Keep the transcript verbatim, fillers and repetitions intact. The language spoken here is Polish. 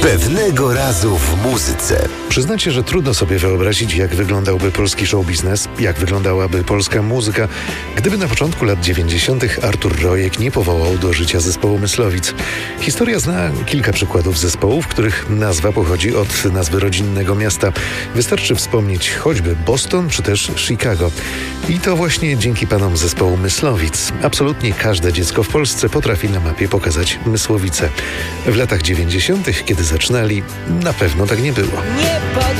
Pewnego razu w muzyce. Przyznacie, że trudno sobie wyobrazić, jak wyglądałby polski show biznes, jak wyglądałaby polska muzyka, gdyby na początku lat dziewięćdziesiątych Artur Rojek nie powołał do życia zespołu Myslowic. Historia zna kilka przykładów zespołów, których nazwa pochodzi od nazwy rodzinnego miasta. Wystarczy wspomnieć choćby Boston czy też Chicago. I to właśnie dzięki panom zespołu Myslowic. Absolutnie każde dziecko w Polsce potrafi na mapie pokazać Mysłowice. W latach dziewięćdziesiątych, kiedy zaczynali, na pewno tak nie było. Nie pod